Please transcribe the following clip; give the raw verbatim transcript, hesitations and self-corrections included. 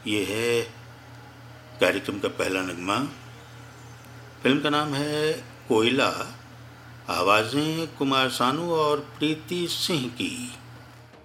ये है कार्यक्रम का पहला नगमा। फिल्म का नाम है कोयला। आवाज़ें कुमार सानू और प्रीति सिंह की।